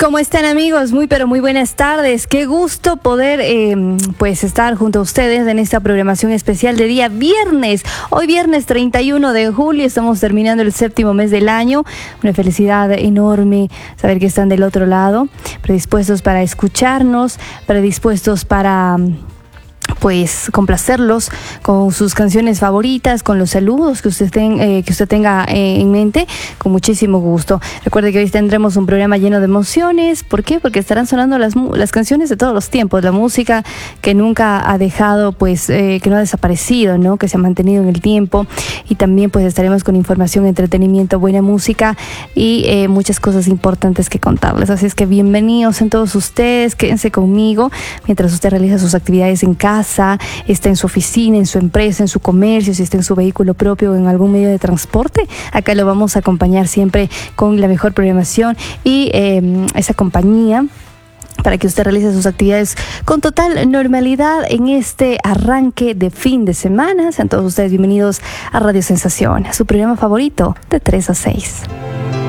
¿Cómo están, amigos? Muy pero muy buenas tardes. Qué gusto poder pues estar junto a ustedes en esta programación especial de día viernes. Hoy viernes 31 de julio, estamos terminando el 7º mes del año. Una felicidad enorme saber que están del otro lado, predispuestos para escucharnos, predispuestos para pues complacerlos con sus canciones favoritas, con los saludos que usted tenga en mente, con muchísimo gusto. Recuerde que hoy tendremos un programa lleno de emociones. ¿Por qué? Porque estarán sonando las canciones de todos los tiempos, la música que nunca ha dejado, pues que no ha desaparecido, ¿no? Que se ha mantenido en el tiempo, y también pues estaremos con información, entretenimiento, buena música y muchas cosas importantes que contarles. Así es que bienvenidos en todos ustedes, quédense conmigo mientras usted realiza sus actividades en casa, está en su oficina, en su empresa, en su comercio, si está en su vehículo propio o en algún medio de transporte. Acá lo vamos a acompañar siempre con la mejor programación y esa compañía para que usted realice sus actividades con total normalidad en este arranque de fin de semana. Sean todos ustedes bienvenidos a Radio Sensación, a su programa favorito de 3 a 6.